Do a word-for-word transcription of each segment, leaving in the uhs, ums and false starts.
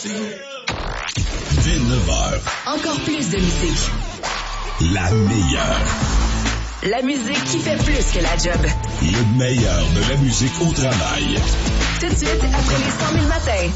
vingt-neuf heures. Encore plus de musique. La meilleure. La musique qui fait plus que la job. Le meilleur de la musique au travail. Tout de suite, après les cent mille matins.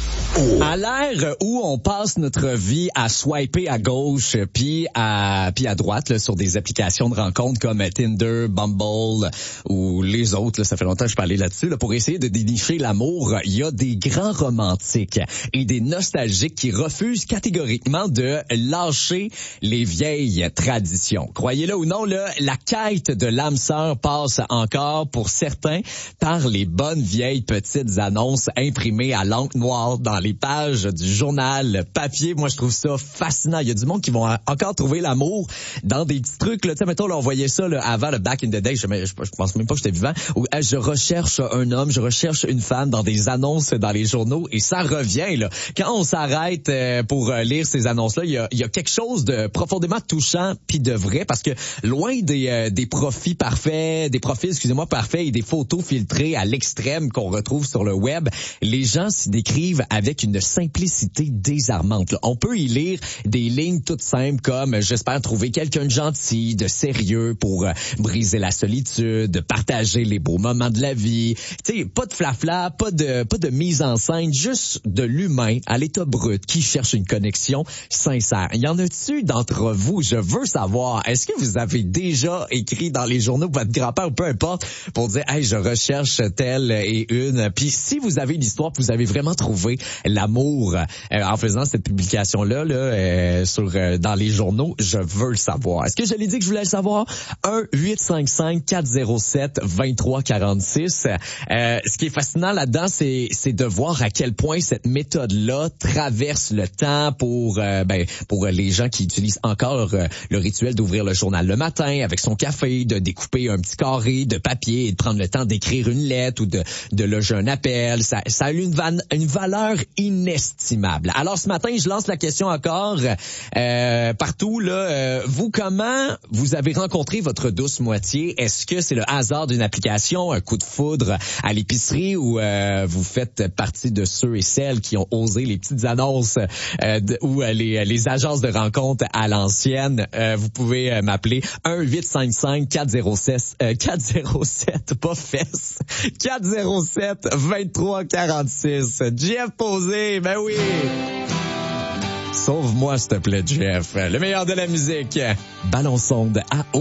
Oh. À l'ère où on passe notre vie à swiper à gauche puis à puis à droite là, sur des applications de rencontres comme Tinder, Bumble ou les autres, là, ça fait longtemps que je parlais là-dessus, là, pour essayer de dénicher l'amour, il y a des grands romantiques et des nostalgiques qui refusent catégoriquement de lâcher les vieilles traditions. Croyez-le ou non, là, la quête de l'âme sœur passe encore pour certains par les bonnes vieilles petites annonces imprimées à l'encre noire dans les pages du journal papier. Moi, je trouve ça fascinant. Il y a du monde qui vont encore trouver l'amour dans des petits trucs. Là. Tu sais, mettons, là, on voyait ça là, avant le back in the day. Je, je, je pense même pas que j'étais vivant. Où euh, je recherche un homme, je recherche une femme dans des annonces dans les journaux et ça revient. Là. Quand on s'arrête euh, pour euh, lire ces annonces-là, il y a, il y a quelque chose de profondément touchant puis de vrai parce que loin des, euh, des profils parfaits, des profils, excusez-moi, parfaits et des photos filtrées à l'extrême qu'on retrouve sur le web, les gens s'y décrivent avec une simplicité désarmante. Là. On peut y lire des lignes toutes simples comme « J'espère trouver quelqu'un de gentil, de sérieux pour euh, briser la solitude, de partager les beaux moments de la vie. » Tu sais, pas de flafla, pas de pas de mise en scène, juste de l'humain à l'état brut qui cherche une connexion sincère. Y en a-tu d'entre vous, je veux savoir, est-ce que vous avez déjà écrit dans les journaux votre grand-père ou peu importe pour dire « Hey, je recherche telle et une. » Puis si vous avez une histoire, vous avez vraiment trouvé l'amour euh, en faisant cette publication-là là, euh, sur euh, dans les journaux, je veux le savoir. Est-ce que je l'ai dit que je voulais le savoir? un huit cinq cinq quatre zéro sept deux trois quatre six. Euh, ce qui est fascinant là-dedans, c'est c'est de voir à quel point cette méthode-là traverse le temps pour euh, ben pour les gens qui utilisent encore euh, le rituel d'ouvrir le journal le matin avec son café, de découper un petit carré de papier et de prendre le temps d'écrire une lettre ou de de loger un appel. Ça ça a eu une, van, une valeur inestimable. Alors ce matin, je lance la question encore euh, partout là. Euh, vous, comment vous avez rencontré votre douce moitié? Est-ce que c'est le hasard d'une application, un coup de foudre à l'épicerie, ou euh, vous faites partie de ceux et celles qui ont osé les petites annonces euh, de, ou euh, les, les agences de rencontres à l'ancienne? Euh, vous pouvez euh, m'appeler un huit cinq cinq quatre zéro sept euh, quatre zéro sept pas fesses quatre zéro sept deux trois quatre six. Jeff Posé, ben oui. Sauve-moi, s'il te plaît, Jeff. Le meilleur de la musique. Ballon sonde à haut.